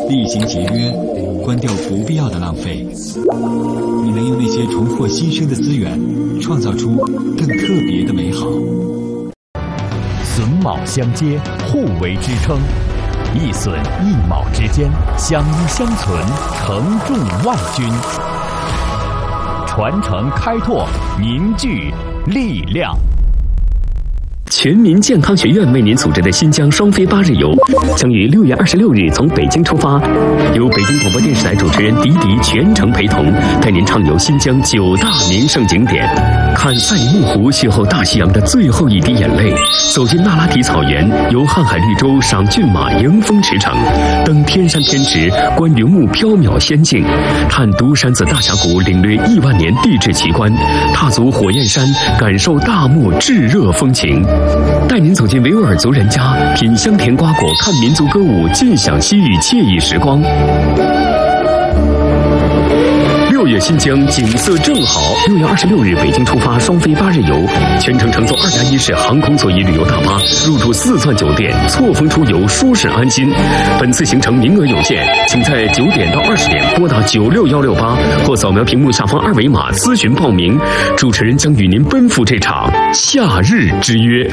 厉行节约，关掉不必要的浪费。你能用那些重获新生的资源，创造出更特别的美好。 榫卯相接，互为支撑，一榫一卯之间相依相存，承重万钧。传承开拓，凝聚力量。 全民健康学院为您组织的新疆双飞8日游，将于6月26日从北京出发，由北京广播电视台主持人迪迪全程陪同，带您畅游新疆9大名胜景点，看赛里木湖邂逅大西洋的最后一滴眼泪，走进那拉提草原，游瀚海绿洲，赏骏马，迎风驰骋，登天山天池，观云雾缥缈仙境，看独山子大峡谷，领略亿万年地质奇观，踏足火焰山，感受大漠炙热风情。带您走进维吾尔族人家，品香甜瓜果，看民族歌舞，尽享西域惬意时光。6月新疆景色正好，6月26日北京出发双飞8日游，全程乘坐2+1式航空座椅旅游大巴，入住4钻酒店，错峰出游，舒适安心。本次行程名额有限，请在9点到20点拨打96168或扫描屏幕下方2维码咨询报名。主持人将与您奔赴这场夏日之约。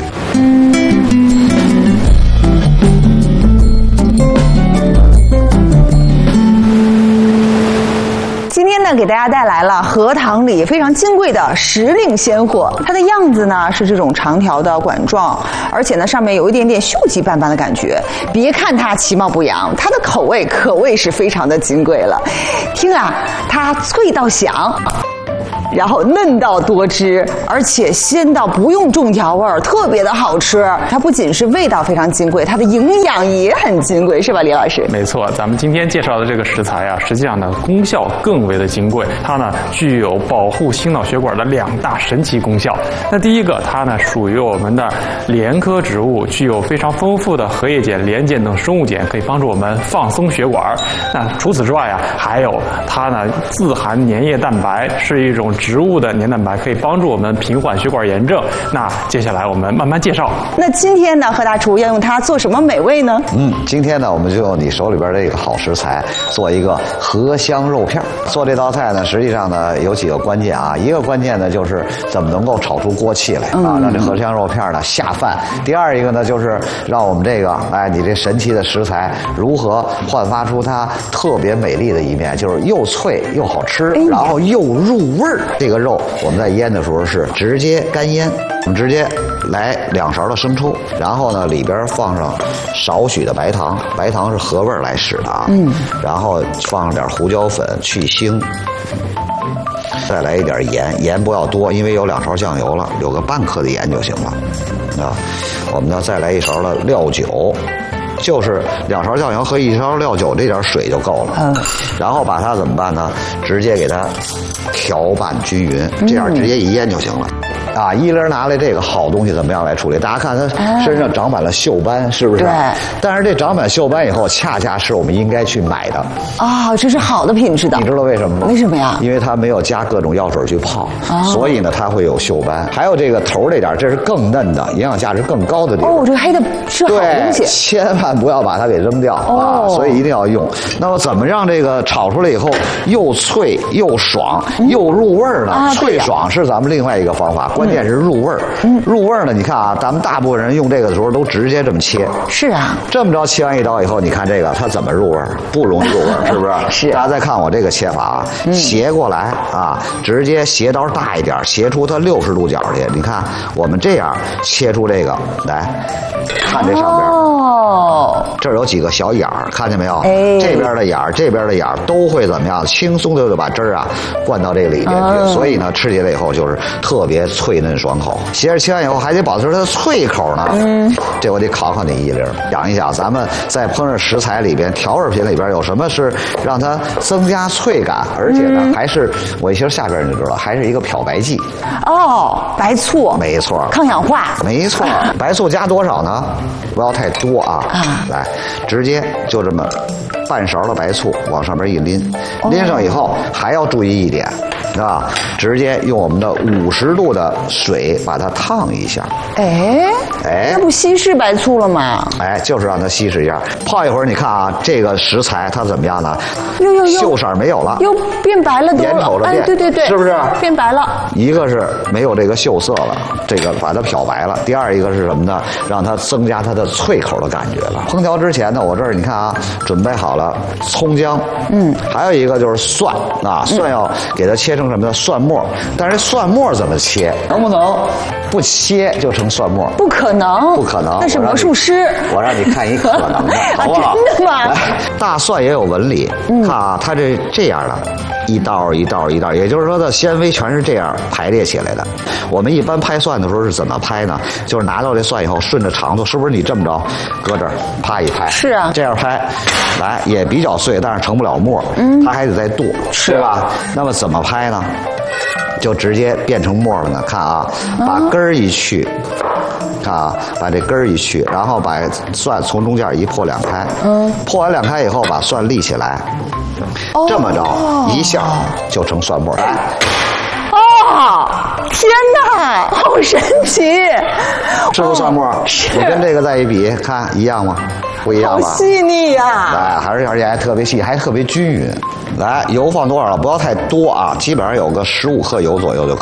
今天呢，给大家带来了荷塘里非常金贵的时令鲜货。它的样子呢是这种长条的管状，而且呢上面有一点点锈迹斑斑的感觉。别看它其貌不扬，它的口味可谓是非常的金贵了。听啊，它脆到响，然后嫩到多汁，而且鲜到不用重调味儿，特别的好吃。它不仅是味道非常金贵，它的营养也很金贵，是吧，李老师？ 没错，咱们今天介绍的这个食材啊，实际上呢功效更为的金贵。它呢具有保护心脑血管的2大神奇功效。那第一个，它呢属于我们的莲科植物，具有非常丰富的荷叶碱、莲碱等生物碱，可以帮助我们放松血管。那除此之外啊，还有它呢自含粘液蛋白，是一种植物的粘蛋白，可以帮助我们平缓血管炎症。那接下来我们慢慢介绍。 那今天呢，何大厨要用它做什么美味呢？ 今天呢，我们就用你手里边这个好食材，做一个荷香肉片。做这道菜呢，实际上呢有几个关键啊。一个关键呢就是怎么能够炒出锅气来啊，让这荷香肉片呢下饭。第二一个呢就是让我们这个你这神奇的食材如何焕发出它特别美丽的一面，就是又脆又好吃，然后又入味儿。这个肉我们在腌的时候是直接干腌，我们直接来2勺的生抽，然后呢里边放上少许的白糖，白糖是合味儿来使的啊。然后放上点胡椒粉去腥，再来一点盐，盐不要多，因为有2勺酱油了，有个半克的盐就行了啊。我们呢再来1勺的料酒，就是2勺酱油和1勺料酒，这点水就够了。然后把它怎么办呢？直接给它调拌均匀，这样直接一腌就行了。一人拿来这个好东西怎么样来处理？大家看它身上长满了锈斑，是不是？对。但是这长满锈斑以后，恰恰是我们应该去买的。这是好的品质的。你知道为什么吗？为什么呀？因为它没有加各种药水去泡，所以呢它会有锈斑。还有这个头这点，这是更嫩的，营养价值更高的地方。这个黑的是好东西。千万不要把它给扔掉所以一定要用。那么怎么让这个炒出来以后又脆又爽又入味儿呢？脆爽是咱们另外一个方法。关键是入味儿，入味儿呢？你看啊，咱们大部分人用这个的时候都直接这么切。是啊，这么着切完一刀以后，你看这个它怎么入味儿？不容易入味儿，是不是？是。大家再看我这个切法啊，斜过来直接斜刀大一点，斜出它60度角去。你看我们这样切出这个来，看这上边。这儿有几个小眼儿，看见没有？这边的眼儿，这边的眼儿都会怎么样？轻松的就把汁儿灌到这里边去。所以呢，吃起来以后就是特别脆嫩爽口。斜着切完以后还得保持它的脆口呢。这我得考考你一零，讲一讲咱们在烹饪食材里边、调味品里边有什么是让它增加脆感，而且呢还是我一说下边你就知道，还是一个漂白剂。白醋。没错。抗氧化。没错。白醋加多少呢？不要太多来，直接就这么半勺的白醋往上边一拎，拎上以后还要注意一点直接用我们的50度的水把它烫一下。 哎那不稀释白醋了吗？ 哎，就是让它稀释一下，泡一会儿。你看啊，这个食材它怎么样呢？ 哟锈色没有了， 又变白了， 眼瞅着变， 哎，对， 是不是变白了？ 一个是没有这个锈色了，这个把它漂白了；第二一个是什么呢？让它增加它的脆口的感觉了。烹调之前呢，我这儿你看啊，准备好了葱姜，还有一个就是蒜啊，蒜要给它切成什么呢？蒜末。但是蒜末怎么切？能不能不切就成蒜末？ 不可能， 不可能， 那是魔术师。 我让你看一可能的，好不好？ 真的吗？ 大蒜也有纹理，看啊，它这样的，一道一道一道，也就是说它的纤维全是这样排列起来的。我们一般拍蒜的时候是怎么拍呢？就是拿到这蒜以后，顺着长度，是不是你这么着，搁这儿啪一拍？ 是啊， 这样拍，来也比较碎，但是成不了沫，它还得再剁， 是吧？那么怎么拍呢？就直接变成沫了呢。看啊，把根儿一去。看啊，把这根儿一去，然后把蒜从中间一破两开，破完两开以后，把蒜立起来，这么着一下就成蒜末。来， 哦，天哪，好神奇！ 是不是蒜末？你跟这个再一比，看一样吗？不一样吧？ 好细腻呀！ 来，而且还特别细，还特别均匀。来，油放多少了？不要太多啊，基本上有个15克油左右就